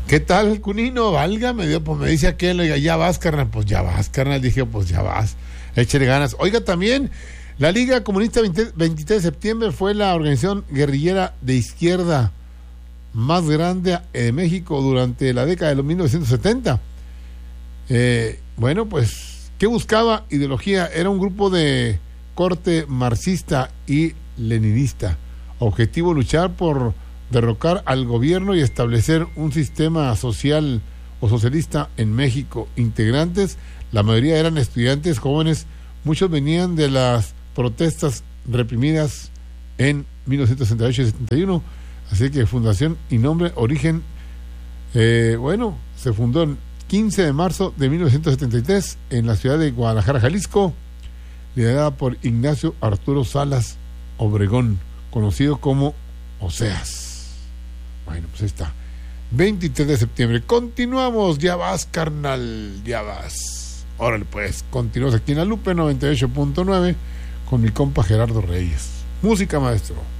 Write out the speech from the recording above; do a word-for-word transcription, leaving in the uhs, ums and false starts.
¿Qué tal, Cunino? Válgame Dios, pues me dice aquel, oiga, ya vas, carnal, pues ya vas, carnal, dije, pues ya vas, échale ganas. Oiga, también, la Liga Comunista veintitrés de septiembre fue la organización guerrillera de izquierda más grande de México durante la década de los mil novecientos setenta. Eh, bueno, pues, ¿qué buscaba? Ideología, era un grupo de corte marxista y leninista. Objetivo, luchar por derrocar al gobierno y establecer un sistema social o socialista en México. Integrantes, la mayoría eran estudiantes jóvenes, muchos venían de las protestas reprimidas en mil novecientos sesenta y ocho y setenta y uno, así que fundación y nombre, origen, eh, bueno, se fundó el quince de marzo de mil novecientos setenta y tres en la ciudad de Guadalajara, Jalisco, liderada por Ignacio Arturo Salas Obregón, conocido como Oseas. Bueno, pues ahí está, veintitrés de septiembre. Continuamos, ya vas, carnal, ya vas. Órale, pues, continuamos aquí en la Lupe noventa y ocho punto nueve con mi compa Gerardo Reyes. Música, maestro.